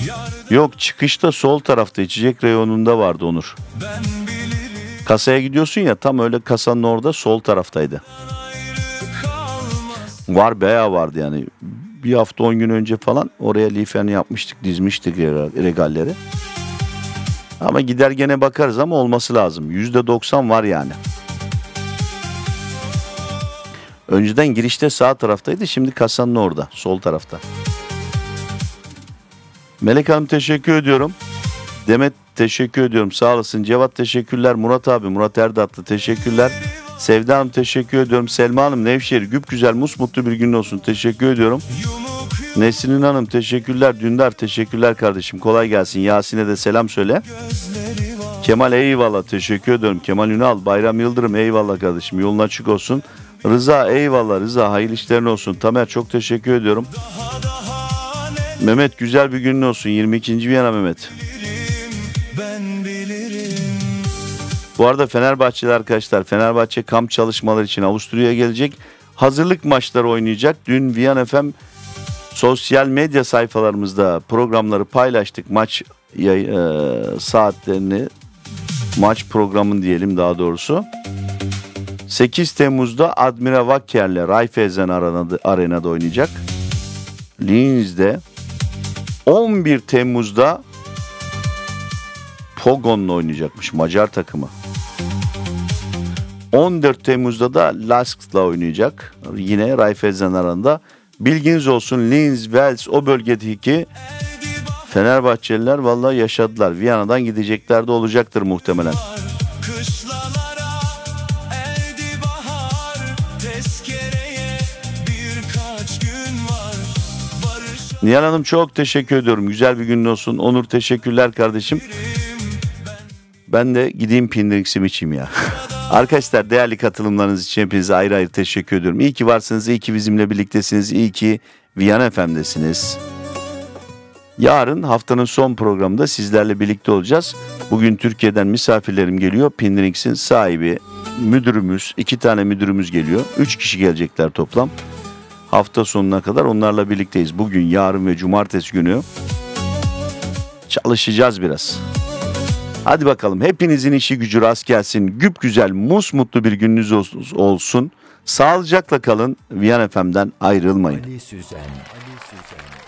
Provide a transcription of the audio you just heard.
Yok, çıkışta sol tarafta içecek reyonunda vardı Onur. Kasaya gidiyorsun ya, tam öyle kasanın orada sol taraftaydı. Var, bayağı vardı yani. Bir hafta 10 gün önce falan oraya lifeni yapmıştık, dizmiştik regalleri. Ama gider gene bakarız ama olması lazım. %90 var yani. Önceden girişte sağ taraftaydı, şimdi kasanın orada, sol tarafta. Melek Hanım teşekkür ediyorum. Demet teşekkür ediyorum, sağ olasın. Cevat teşekkürler. Murat abi, Murat Erdatlı teşekkürler. Sevda Hanım teşekkür ediyorum. Selma Hanım Nevşehir, güpgüzel musmutlu bir gün olsun, teşekkür ediyorum. Nesrin Hanım teşekkürler. Dündar teşekkürler kardeşim, kolay gelsin. Yasin'e de selam söyle. Kemal eyvallah, teşekkür ediyorum. Kemal Ünal, Bayram Yıldırım eyvallah kardeşim, yolun açık olsun. Rıza eyvallah, Rıza hayırlı işlerin olsun. Tamer çok teşekkür ediyorum. Mehmet güzel bir günün olsun, 22. Viyana Mehmet. Bu arada Fenerbahçeli arkadaşlar, Fenerbahçe kamp çalışmaları için Avusturya'ya gelecek. Hazırlık maçları oynayacak. Dün Viyana FM sosyal medya sayfalarımızda programları paylaştık. Maç saatlerini, maç programını diyelim daha doğrusu. 8 Temmuz'da Admira Wacker'le Raiffeisen Arena'da oynayacak. Linz'de. 11 Temmuz'da Pogon'la oynayacakmış Macar takımı. 14 Temmuz'da da Lask'la oynayacak. Yine Raiffeisen Arena'da. Bilginiz olsun, Linz, Wels, o bölgedeki Fenerbahçeliler vallahi yaşadılar. Viyana'dan gidecekler de olacaktır muhtemelen. Nihal Hanım çok teşekkür ediyorum. Güzel bir gün olsun. Onur teşekkürler kardeşim. Ben de gideyim Pindings'imi içeyim ya. Arkadaşlar, değerli katılımlarınız için hepinize ayrı ayrı teşekkür ediyorum. İyi ki varsınız, iyi ki bizimle birliktesiniz, iyi ki Viyana FM'desiniz. Yarın haftanın son programında sizlerle birlikte olacağız. Bugün Türkiye'den misafirlerim geliyor. Pindings'in sahibi, müdürümüz, 2 tane müdürümüz geliyor. 3 kişi gelecekler toplam. Hafta sonuna kadar onlarla birlikteyiz. Bugün, yarın ve cumartesi günü çalışacağız biraz. Hadi bakalım, hepinizin işi gücü rast gelsin. Güpgüzel, musmutlu bir gününüz olsun. Sağlıcakla kalın. Viyana FM'den ayrılmayın. Ali Süzen.